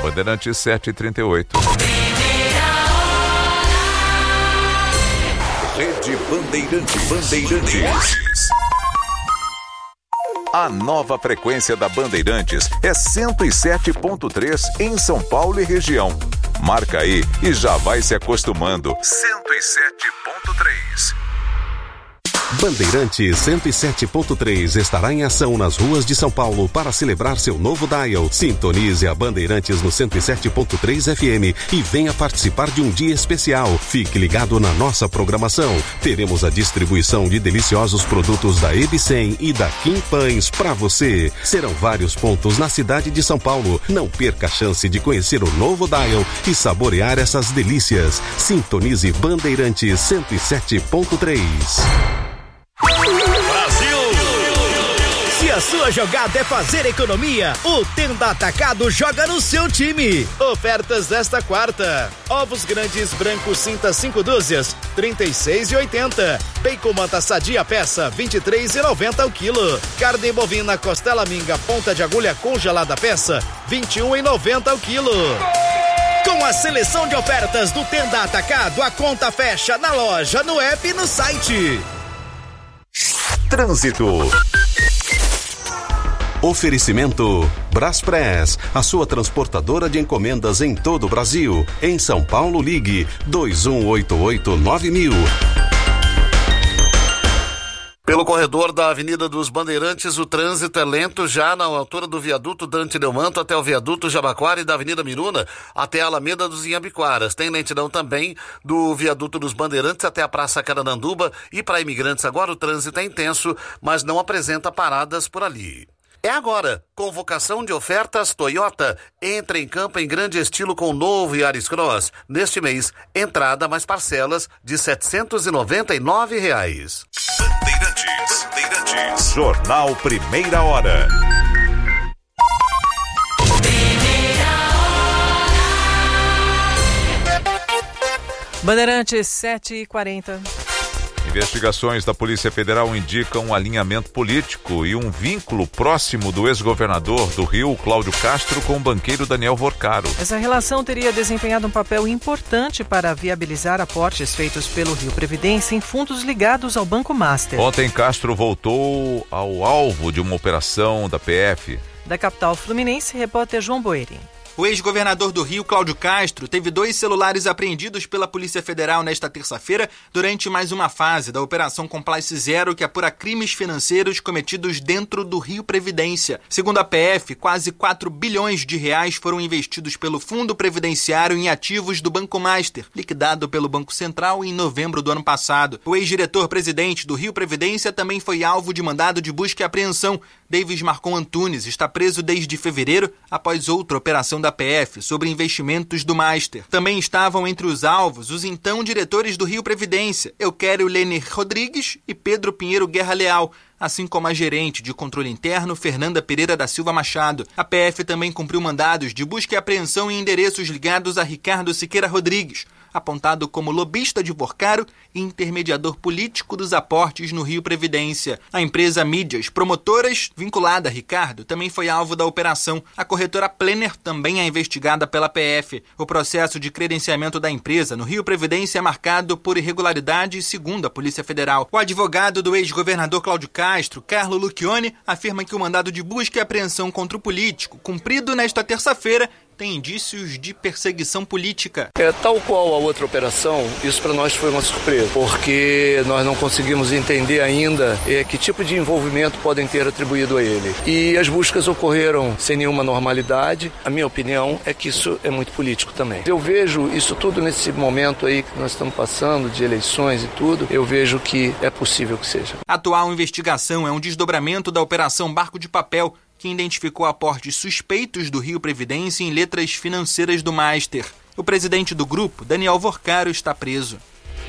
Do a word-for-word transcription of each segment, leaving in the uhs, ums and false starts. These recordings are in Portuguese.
Bandeirantes sete e trinta e oito. Rede Bandeirantes. Bandeirantes. A nova frequência da Bandeirantes é cento e sete ponto três em São Paulo e região. Marca aí e já vai se acostumando. cento e sete ponto três. Bandeirantes cento e sete ponto três estará em ação nas ruas de São Paulo para celebrar seu novo dial. Sintonize a Bandeirantes no cento e sete ponto três F M e venha participar de um dia especial. Fique ligado na nossa programação. Teremos a distribuição de deliciosos produtos da Ebicem e da Kim Pães para você. Serão vários pontos na cidade de São Paulo. Não perca a chance de conhecer o novo dial e saborear essas delícias. Sintonize Bandeirantes cento e sete ponto três. Brasil! Se a sua jogada é fazer economia, o Tenda Atacado joga no seu time. Ofertas desta quarta: ovos grandes brancos cinta cinco dúzias, trinta e seis e oitenta. Bacon manta sadia peça, vinte e três e noventa o quilo. Carne bovina costela minga ponta de agulha congelada peça, vinte e um e noventa o quilo. Com a seleção de ofertas do Tenda Atacado, a conta fecha na loja, no app e no site. Trânsito. Oferecimento Braspress, a sua transportadora de encomendas em todo o Brasil. Em São Paulo, ligue dois um oito oito nove mil. Pelo corredor da Avenida dos Bandeirantes, o trânsito é lento já na altura do viaduto Dante Delmanto até o viaduto Jabaquara e da Avenida Miruna até a Alameda dos Inhambiquaras. Tem lentidão também do viaduto dos Bandeirantes até a Praça Carananduba e para imigrantes agora o trânsito é intenso, mas não apresenta paradas por ali. É agora, convocação de ofertas Toyota. Entre em campo em grande estilo com o novo Yaris Cross. Neste mês, entrada mais parcelas de setecentos e noventa e nove reais. Bandeirantes. Bandeirantes. Jornal Primeira Hora. Bandeirantes sete e quarenta. Investigações da Polícia Federal indicam um alinhamento político e um vínculo próximo do ex-governador do Rio, Cláudio Castro, com o banqueiro Daniel Vorcaro. Essa relação teria desempenhado um papel importante para viabilizar aportes feitos pelo Rio Previdência em fundos ligados ao Banco Master. Ontem, Castro voltou ao alvo de uma operação da P F. Da capital fluminense, repórter João Boeri. O ex-governador do Rio, Cláudio Castro, teve dois celulares apreendidos pela Polícia Federal nesta terça-feira durante mais uma fase da Operação Complice Zero, que apura crimes financeiros cometidos dentro do Rio Previdência. Segundo a P F, quase quatro bilhões de reais foram investidos pelo Fundo Previdenciário em ativos do Banco Master, liquidado pelo Banco Central em novembro do ano passado. O ex-diretor-presidente do Rio Previdência também foi alvo de mandado de busca e apreensão. Davis Marcon Antunes está preso desde fevereiro após outra operação da P F sobre investimentos do Master. Também estavam entre os alvos os então diretores do Rio Previdência, Euquério Lener Rodrigues e Pedro Pinheiro Guerra Leal, assim como a gerente de controle interno, Fernanda Pereira da Silva Machado. A P F também cumpriu mandados de busca e apreensão em endereços ligados a Ricardo Siqueira Rodrigues, apontado como lobista de Vorcaro e intermediador político dos aportes no Rio Previdência. A empresa Mídias Promotoras, vinculada a Ricardo, também foi alvo da operação. A corretora Plener também é investigada pela P F. O processo de credenciamento da empresa no Rio Previdência é marcado por irregularidades, segundo a Polícia Federal. O advogado do ex-governador Cláudio Castro, Carlo Lucchioni, afirma que o mandado de busca e apreensão contra o político, cumprido nesta terça-feira, tem indícios de perseguição política. É, tal qual a outra operação, isso para nós foi uma surpresa, porque nós não conseguimos entender ainda é, que tipo de envolvimento podem ter atribuído a ele. E as buscas ocorreram sem nenhuma normalidade. A minha opinião é que isso é muito político também. Eu vejo isso tudo nesse momento aí que nós estamos passando, de eleições e tudo, eu vejo que é possível que seja. A atual investigação é um desdobramento da Operação Barco de Papel, que identificou aportes suspeitos do Rio Previdência em letras financeiras do Master. O presidente do grupo, Daniel Vorcaro, está preso.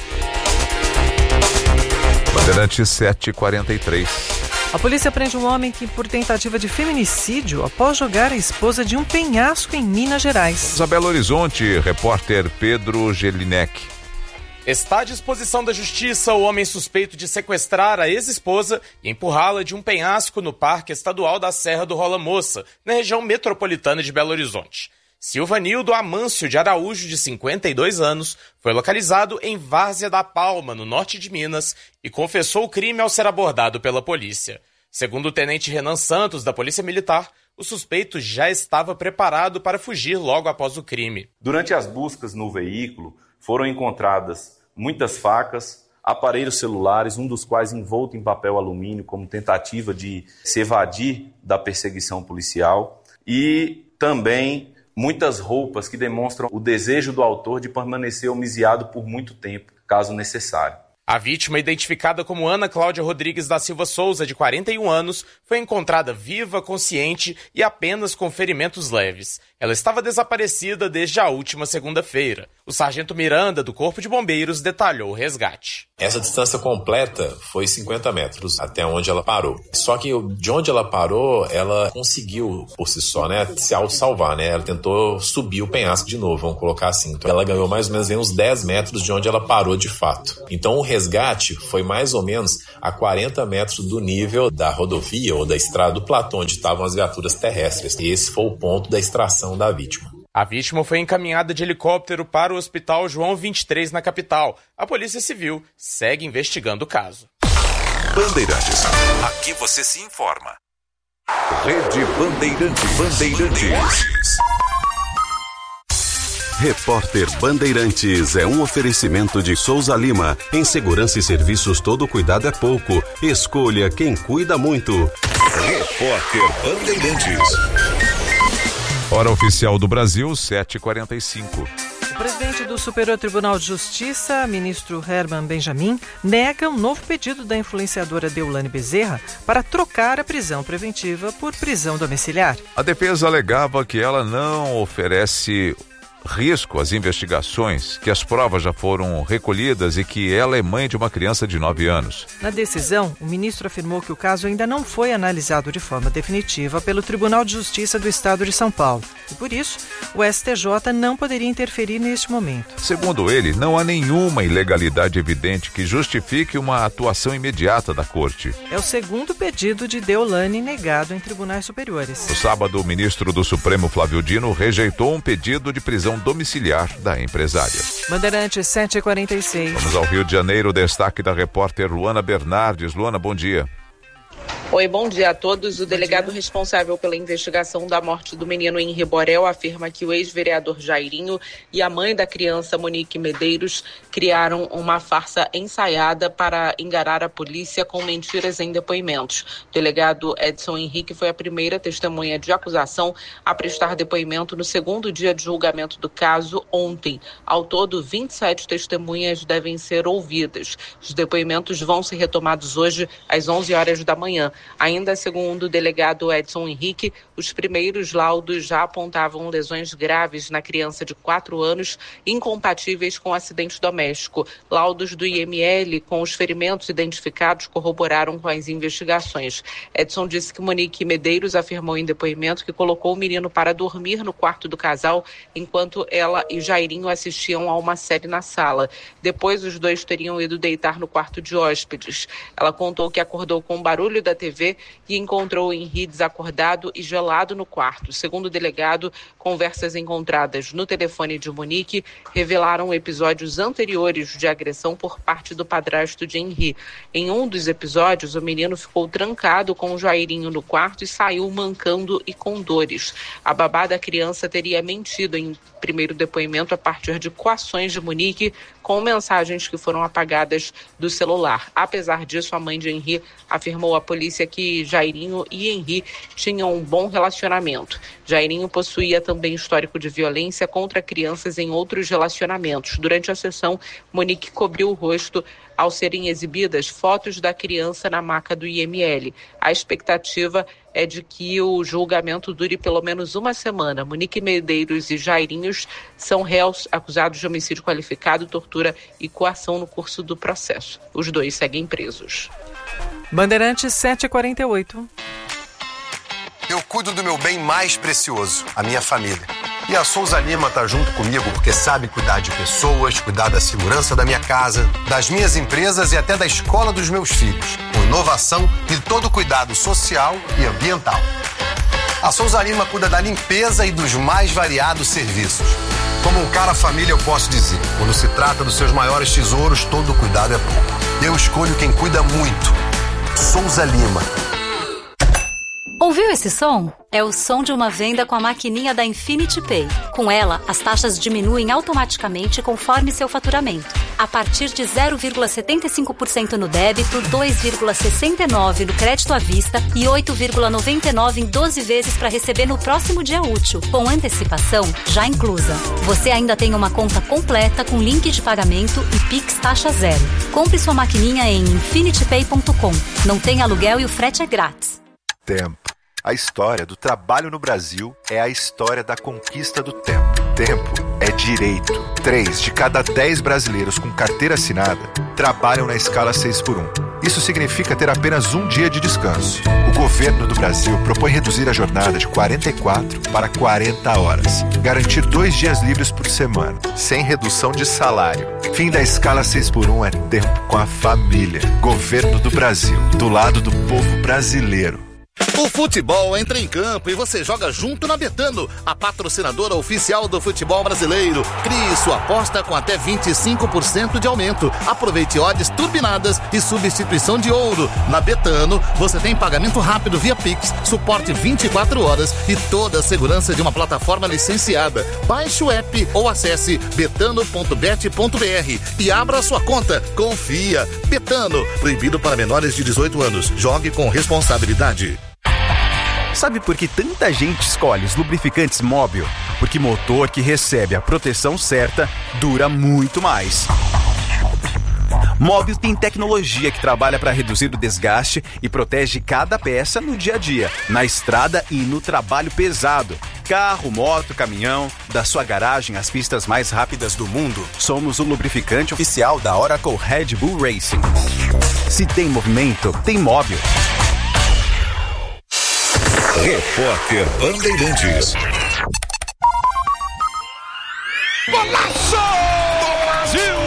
Bandeirantes sete e quarenta e três. A polícia prende um homem que, por tentativa de feminicídio, após jogar a esposa de um penhasco em Minas Gerais. Da Belo Horizonte, repórter Pedro Gelinek. Está à disposição da justiça o homem suspeito de sequestrar a ex-esposa e empurrá-la de um penhasco no Parque Estadual da Serra do Rola Moça, na região metropolitana de Belo Horizonte. Silvanildo Amâncio de Araújo, de cinquenta e dois anos, foi localizado em Várzea da Palma, no norte de Minas, e confessou o crime ao ser abordado pela polícia. Segundo o tenente Renan Santos, da Polícia Militar, o suspeito já estava preparado para fugir logo após o crime. Durante as buscas no veículo, foram encontradas muitas facas, aparelhos celulares, um dos quais envolto em papel alumínio como tentativa de se evadir da perseguição policial, e também muitas roupas que demonstram o desejo do autor de permanecer homiziado por muito tempo, caso necessário. A vítima, identificada como Ana Cláudia Rodrigues da Silva Souza, de quarenta e um anos, foi encontrada viva, consciente e apenas com ferimentos leves. Ela estava desaparecida desde a última segunda-feira. O sargento Miranda, do Corpo de Bombeiros, detalhou o resgate. Essa distância completa foi cinquenta metros, até onde ela parou. Só que de onde ela parou, ela conseguiu, por si só, né, se auto-salvar, né? Ela tentou subir o penhasco de novo, vamos colocar assim. Então ela ganhou mais ou menos uns dez metros de onde ela parou de fato. Então o resgate foi mais ou menos a quarenta metros do nível da rodovia ou da estrada do platô, onde estavam as viaturas terrestres. E esse foi o ponto da extração da vítima. A vítima foi encaminhada de helicóptero para o Hospital João vinte e três, na capital. A Polícia Civil segue investigando o caso. Bandeirantes. Aqui você se informa. Rede Bandeirantes. Bandeirantes. Repórter Bandeirantes é um oferecimento de Souza Lima. Em segurança e serviços, todo cuidado é pouco. Escolha quem cuida muito. Repórter Bandeirantes. Hora oficial do Brasil, sete e quarenta e cinco. O presidente do Superior Tribunal de Justiça, ministro Herman Benjamin, nega um novo pedido da influenciadora Deolane Bezerra para trocar a prisão preventiva por prisão domiciliar. A defesa alegava que ela não oferece risco às investigações, que as provas já foram recolhidas e que ela é mãe de uma criança de nove anos. Na decisão, o ministro afirmou que o caso ainda não foi analisado de forma definitiva pelo Tribunal de Justiça do Estado de São Paulo e, por isso, o S T J não poderia interferir neste momento. Segundo ele, não há nenhuma ilegalidade evidente que justifique uma atuação imediata da Corte. É o segundo pedido de Deolane negado em tribunais superiores. No sábado, o ministro do Supremo, Flávio Dino, rejeitou um pedido de prisão domiciliar da empresária. Bandeirantes sete e quarenta e seis. Vamos ao Rio de Janeiro, destaque da repórter Luana Bernardes. Luana, bom dia. Oi, bom dia a todos. O delegado responsável pela investigação da morte do menino Henri Borel afirma que o ex-vereador Jairinho e a mãe da criança, Monique Medeiros, criaram uma farsa ensaiada para enganar a polícia com mentiras em depoimentos. O delegado Edson Henrique foi a primeira testemunha de acusação a prestar depoimento no segundo dia de julgamento do caso ontem. Ao todo, vinte e sete testemunhas devem ser ouvidas. Os depoimentos vão ser retomados hoje às onze horas da manhã. Ainda segundo o delegado Edson Henrique, os primeiros laudos já apontavam lesões graves na criança de quatro anos, incompatíveis com acidente doméstico. Laudos do I M L com os ferimentos identificados corroboraram com as investigações. Edson disse que Monique Medeiros afirmou em depoimento que colocou o menino para dormir no quarto do casal, enquanto ela e Jairinho assistiam a uma série na sala. Depois, os dois teriam ido deitar no quarto de hóspedes. Ela contou que acordou com o barulho da T V e encontrou Henri desacordado e gelado no quarto. Segundo o delegado, conversas encontradas no telefone de Monique revelaram episódios anteriores de agressão por parte do padrasto de Henri. Em um dos episódios, o menino ficou trancado com o Jairinho no quarto e saiu mancando e com dores. A babá da criança teria mentido em primeiro depoimento a partir de coações de Monique com mensagens que foram apagadas do celular. Apesar disso, a mãe de Henri afirmou à polícia que Jairinho e Henri tinham um bom relacionamento. Jairinho possuía também histórico de violência contra crianças em outros relacionamentos. Durante a sessão, Monique cobriu o rosto ao serem exibidas fotos da criança na maca do I M L. A expectativa é de que o julgamento dure pelo menos uma semana. Monique Medeiros e Jairinhos são réus acusados de homicídio qualificado, tortura e coação no curso do processo. Os dois seguem presos. Bandeirantes sete e quarenta e oito. Eu cuido do meu bem mais precioso, a minha família. E a Souza Lima tá junto comigo porque sabe cuidar de pessoas, cuidar da segurança da minha casa, das minhas empresas e até da escola dos meus filhos, com inovação e todo cuidado social e ambiental. A Souza Lima cuida da limpeza e dos mais variados serviços. Como um cara família, eu posso dizer, quando se trata dos seus maiores tesouros, todo cuidado é pouco. Eu escolho quem cuida muito. Souza Lima. Ouviu esse som? É o som de uma venda com a maquininha da Infinity Pay. Com ela, as taxas diminuem automaticamente conforme seu faturamento. A partir de zero vírgula setenta e cinco por cento no débito, dois vírgula sessenta e nove por cento no crédito à vista e oito vírgula noventa e nove por cento em doze vezes para receber no próximo dia útil, com antecipação já inclusa. Você ainda tem uma conta completa com link de pagamento e Pix taxa zero. Compre sua maquininha em infinity pay ponto com. Não tem aluguel e o frete é grátis. Tempo. A história do trabalho no Brasil é a história da conquista do tempo. Tempo é direito. Três de cada dez brasileiros com carteira assinada trabalham na escala seis por um. Isso significa ter apenas um dia de descanso. O governo do Brasil propõe reduzir a jornada de quarenta e quatro para quarenta horas. Garantir dois dias livres por semana, sem redução de salário. Fim da escala seis por um é tempo com a família. Governo do Brasil, do lado do povo brasileiro. O futebol entra em campo e você joga junto na Betano, a patrocinadora oficial do futebol brasileiro. Crie sua aposta com até vinte e cinco por cento de aumento. Aproveite odds turbinadas e substituição de ouro. Na Betano, você tem pagamento rápido via Pix, suporte vinte e quatro horas e toda a segurança de uma plataforma licenciada. Baixe o app ou acesse betano ponto bet ponto br e abra sua conta. Confia. Betano, proibido para menores de dezoito anos. Jogue com responsabilidade. Sabe por que tanta gente escolhe os lubrificantes Móbil? Porque motor que recebe a proteção certa dura muito mais. Móbil tem tecnologia que trabalha para reduzir o desgaste e protege cada peça no dia a dia, na estrada e no trabalho pesado. Carro, moto, caminhão, da sua garagem às pistas mais rápidas do mundo, somos o lubrificante oficial da Oracle Red Bull Racing. Se tem movimento, tem Móbil. Repórter Bandeirantes. Golaço do Brasil!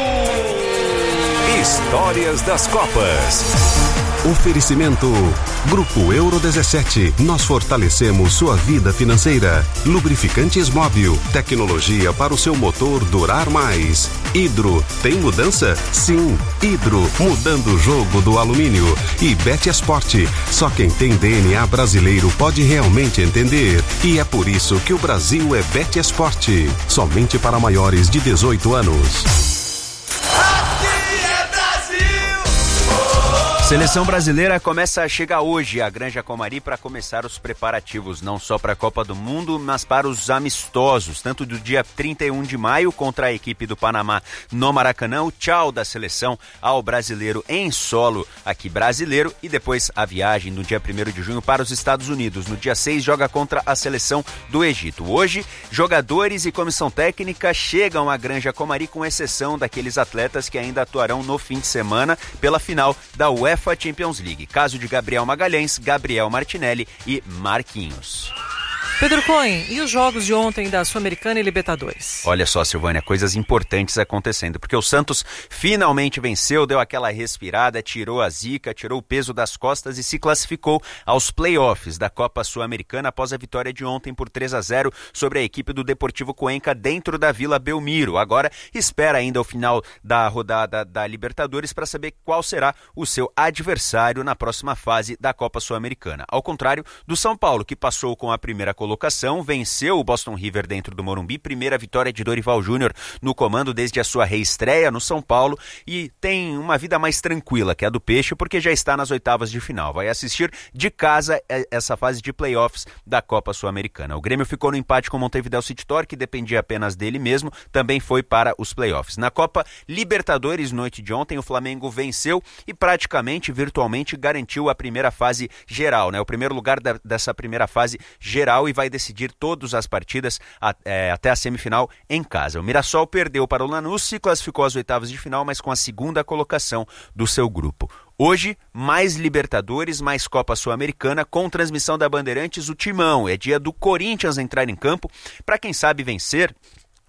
Histórias das Copas. Oferecimento Grupo Euro dezessete. Nós fortalecemos sua vida financeira. Lubrificantes Móbil. Tecnologia para o seu motor durar mais. Hidro. Tem mudança? Sim. Hidro. Mudando o jogo do alumínio. E Betesport. Só quem tem D N A brasileiro pode realmente entender. E é por isso que o Brasil é Betesport. Somente para maiores de dezoito anos. Seleção brasileira começa a chegar hoje à Granja Comari para começar os preparativos, não só para a Copa do Mundo, mas para os amistosos, tanto do dia trinta e um de maio contra a equipe do Panamá no Maracanã, o tchau da seleção ao brasileiro em solo aqui brasileiro, e depois a viagem no dia primeiro de junho para os Estados Unidos. No dia seis joga contra a seleção do Egito. Hoje, jogadores e comissão técnica chegam à Granja Comari, com exceção daqueles atletas que ainda atuarão no fim de semana pela final da UEFA Champions League. Caso de Gabriel Magalhães, Gabriel Martinelli e Marquinhos. Pedro Cohen, e os jogos de ontem da Sul-Americana e Libertadores? Olha só, Silvânia, coisas importantes acontecendo, porque o Santos finalmente venceu, deu aquela respirada, tirou a zica, tirou o peso das costas e se classificou aos playoffs da Copa Sul-Americana após a vitória de ontem por três a zero sobre a equipe do Deportivo Cuenca dentro da Vila Belmiro. Agora espera ainda o final da rodada da Libertadores para saber qual será o seu adversário na próxima fase da Copa Sul-Americana. Ao contrário do São Paulo, que passou com a primeira colocação, venceu o Boston River dentro do Morumbi, primeira vitória de Dorival Júnior no comando desde a sua reestreia no São Paulo, e tem uma vida mais tranquila que a do Peixe, porque já está nas oitavas de final. Vai assistir de casa essa fase de playoffs da Copa Sul-Americana. O Grêmio ficou no empate com o Montevideo City Torque, que dependia apenas dele mesmo, também foi para os playoffs. Na Copa Libertadores, noite de ontem, o Flamengo venceu e praticamente, virtualmente, garantiu a primeira fase geral, né? O primeiro lugar da, dessa primeira fase geral, e vai decidir todas as partidas a, é, até a semifinal em casa. O Mirassol perdeu para o Lanús, se classificou às oitavas de final, mas com a segunda colocação do seu grupo. Hoje, mais Libertadores, mais Copa Sul-Americana, com transmissão da Bandeirantes, o Timão. É dia do Corinthians entrar em campo para, quem sabe, vencer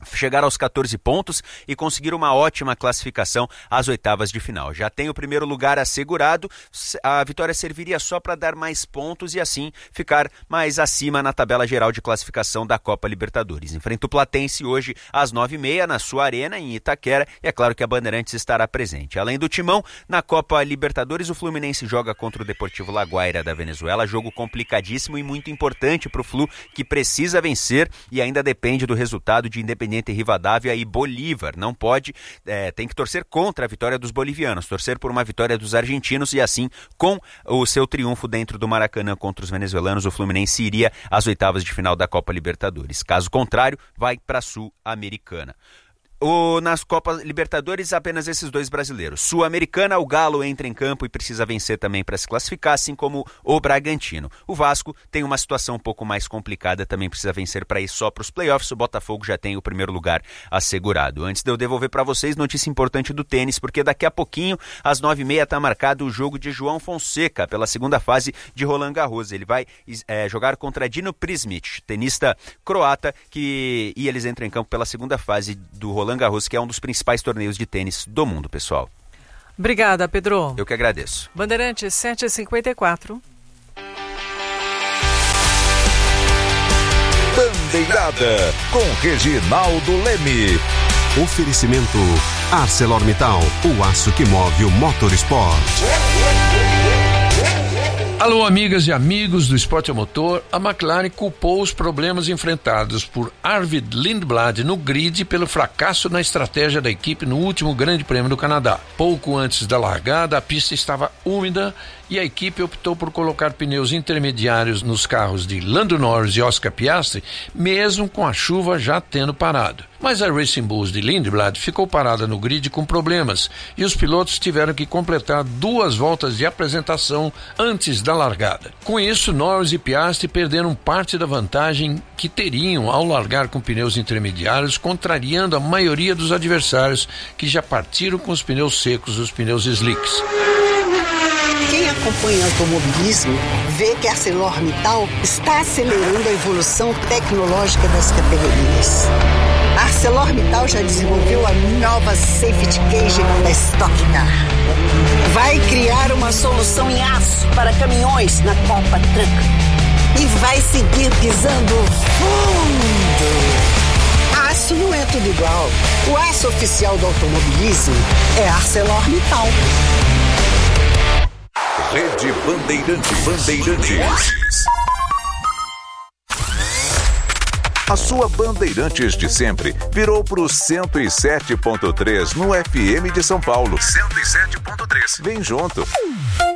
chegar aos quatorze pontos e conseguir uma ótima classificação às oitavas de final. Já tem o primeiro lugar assegurado, a vitória serviria só para dar mais pontos e assim ficar mais acima na tabela geral de classificação da Copa Libertadores. Enfrenta o Platense hoje às nove e meia na sua arena em Itaquera e é claro que a Bandeirantes estará presente. Além do Timão, na Copa Libertadores o Fluminense joga contra o Deportivo Laguaira da Venezuela, jogo complicadíssimo e muito importante para o Flu, que precisa vencer e ainda depende do resultado de Independiente Rivadavia e Bolívar. Não pode, é, tem que torcer contra a vitória dos bolivianos, torcer por uma vitória dos argentinos e assim, com o seu triunfo dentro do Maracanã contra os venezuelanos, o Fluminense iria às oitavas de final da Copa Libertadores. Caso contrário, vai para a Sul-Americana. O, nas Copas Libertadores, apenas esses dois brasileiros. Sul-Americana, o Galo entra em campo e precisa vencer também para se classificar, assim como o Bragantino. O Vasco tem uma situação um pouco mais complicada, também precisa vencer para ir só para os playoffs. O Botafogo já tem o primeiro lugar assegurado. Antes de eu devolver para vocês, notícia importante do tênis, porque daqui a pouquinho, às nove e meia, está marcado o jogo de João Fonseca, pela segunda fase de Roland Garros. Ele vai é, jogar contra Dino Prismic, tenista croata, que, e eles entram em campo pela segunda fase do Roland Garros, que é um dos principais torneios de tênis do mundo, pessoal. Obrigada, Pedro. Eu que agradeço. Bandeirantes sete e cinquenta e quatro. Bandeirada com Reginaldo Leme. Oferecimento ArcelorMittal, o aço que move o motorsport. Alô, amigas e amigos do esporte a motor. A McLaren culpou os problemas enfrentados por Arvid Lindblad no grid pelo fracasso na estratégia da equipe no último Grande Prêmio do Canadá. Pouco antes da largada, a pista estava úmida e a equipe optou por colocar pneus intermediários nos carros de Lando Norris e Oscar Piastri, mesmo com a chuva já tendo parado. Mas a Racing Bulls de Lindblad ficou parada no grid com problemas e os pilotos tiveram que completar duas voltas de apresentação antes da largada. Com isso, Norris e Piastri perderam parte da vantagem que teriam ao largar com pneus intermediários, contrariando a maioria dos adversários que já partiram com os pneus secos, os pneus slicks. Quem acompanha automobilismo vê que a ArcelorMittal está acelerando a evolução tecnológica das categorias. A ArcelorMittal já desenvolveu a nova Safety Cage da Stock Car. Vai criar uma solução em aço para caminhões na Copa Truck. E vai seguir pisando fundo. Aço não é tudo igual. O aço oficial do automobilismo é ArcelorMittal. Rede Bandeirantes. Bandeirantes. A sua Bandeirantes de sempre virou pro cento e sete ponto três no F M de São Paulo. cento e sete ponto três. Vem junto.